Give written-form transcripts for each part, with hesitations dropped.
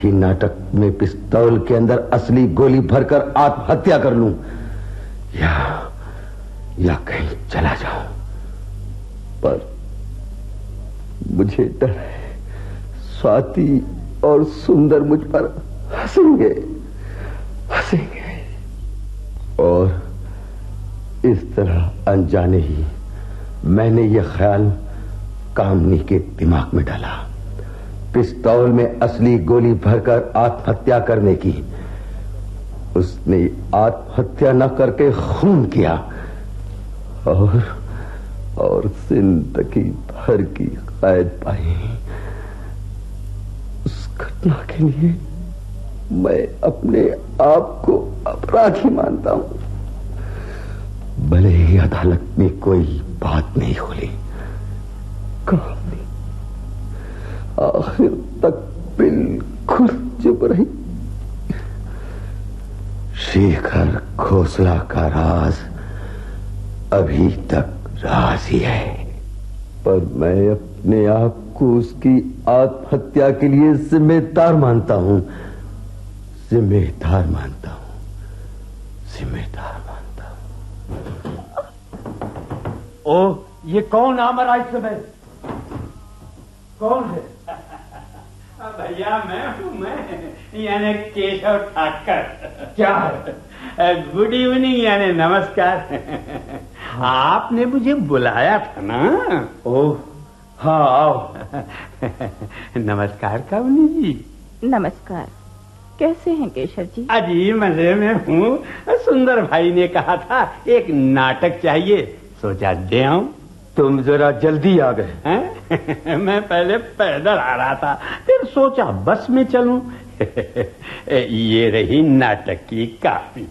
कि नाटक में पिस्तौल के अंदर असली गोली भरकर आत्महत्या कर लूं या कहीं चला जाऊं, पर मुझे डर है स्वाति और सुंदर मुझ पर हंसेंगे और इस तरह अनजाने ही मैंने यह ख्याल कामनी के दिमाग में डाला। पिस्तौल में असली गोली भरकर आत्महत्या करने की। उसने आत्महत्या न करके खून किया और जिंदगी भर की कैद पाई। उस घटना के लिए मैं अपने आप को अपराधी मानता हूं, भले ही अदालत में कोई बात नहीं खुली। कहानी आखिर तक बिल्कुल चुप रही। शेखर खोसला का राज अभी तक राज ही है, पर मैं अपने आप को उसकी आत्महत्या के लिए जिम्मेदार मानता हूं। ओ, ये कौन आ मरा इस समय? कौन है? भैया मैं हूँ, यानी केशव ठाकर। क्या है? गुड इवनिंग यानी नमस्कार। आपने मुझे बुलाया था ना? ओह हाँ आओ। नमस्कार कामनी जी। नमस्कार, कैसे हैं केशव जी? अजी मजे में हूँ। सुंदर भाई ने कहा था एक नाटक चाहिए, सोचा दे आऊं। तुम जरा जल्दी आ गए। मैं पहले पैदल आ रहा था, फिर सोचा बस में चलूं। ये रही नाटक की कापी।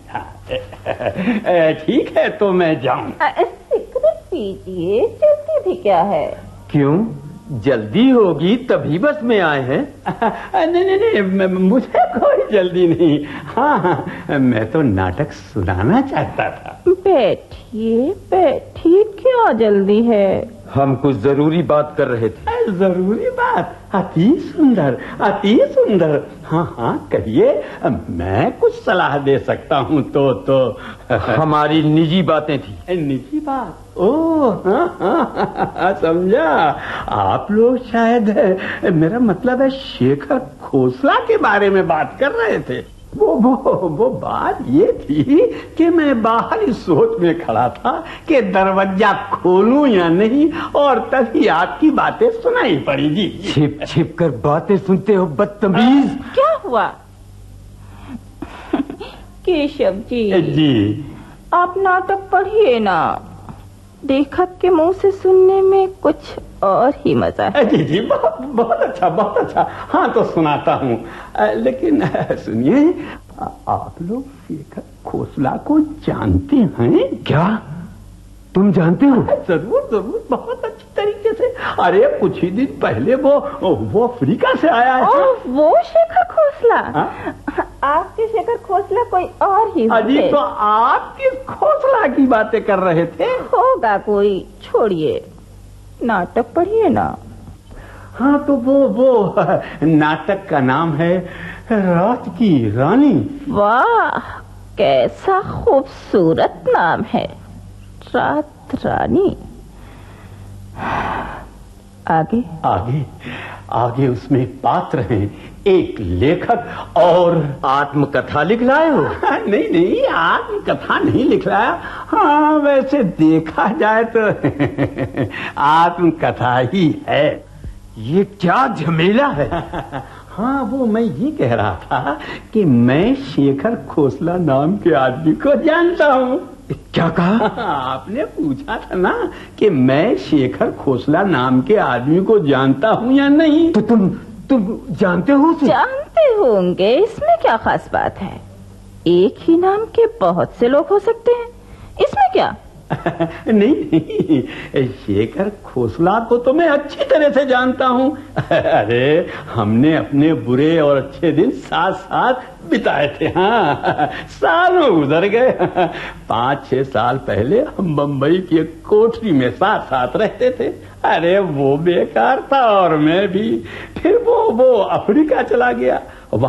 ठीक है तो मैं जाऊं। सिगरेट पीजिए, जल्दी भी क्या है? क्यों, जल्दी होगी तभी बस में आए हैं। नहीं, मुझे कोई जल्दी नहीं। हाँ, मैं तो नाटक सुनाना चाहता था। बैठिए, क्या जल्दी है? हम कुछ जरूरी बात कर रहे थे। जरूरी बात? अति सुंदर। हाँ कहिए, मैं कुछ सलाह दे सकता हूँ तो। हमारी निजी बातें थी। निजी बात? ओह हाँ, समझा। आप लोग शायद, मेरा मतलब है शेखर खोसला के बारे में बात कर रहे थे। वो बात ये थी कि मैं बाहर ही सोच में खड़ा था कि दरवाजा खोलूं या नहीं, और तभी आपकी बातें सुनाई पड़ी जी। छिप कर बातें सुनते हो बदतमीज। क्या हुआ? केशव जी, आप नाटक पढ़िए ना। लेखक के मुंह से सुनने में कुछ और ही मजा है। जी बहुत अच्छा। हाँ तो सुनाता हूँ, लेकिन सुनिए, आप लोग शेखर खोसला को जानते हैं क्या? तुम जानते हो? जरूर, बहुत अच्छी तरीके से। अरे कुछ ही दिन पहले वो अफ्रीका से आया है। वो शेखर खोसला? आपके शेखर खोसला कोई और ही अजी तो आप किस खोसला की बातें कर रहे थे? होगा कोई, छोड़िए, नाटक पढ़िए ना। हाँ तो वो नाटक का नाम है रात की रानी। वाह, कैसा खूबसूरत नाम है, रात रानी। आगे उसमें पात्र हैं, एक लेखक और आत्मकथा लिख लाए हो? नहीं, आत्मकथा नहीं लिख लाया। हाँ वैसे देखा जाए तो आत्मकथा ही है। ये क्या झमेला है? हाँ वो मैं ये कह रहा था कि मैं शेखर खोसला नाम के आदमी को जानता हूँ। क्या कहा? आपने पूछा था ना कि मैं शेखर खोसला नाम के आदमी को जानता हूँ या नहीं। तो तुम जानते हो? जानते होंगे, इसमें क्या खास बात है? एक ही नाम के बहुत से लोग हो सकते हैं, इसमें क्या? नहीं, शेखर खोसला को तो मैं अच्छी तरह से जानता हूँ। अरे हमने अपने बुरे और अच्छे दिन साथ साथ बिताए थे। हाँ सालों गुजर गए। 5-6 साल पहले हम बंबई की एक कोठरी में साथ साथ रहते थे। अरे वो बेकार था और मैं भी। फिर वो अफ्रीका चला गया।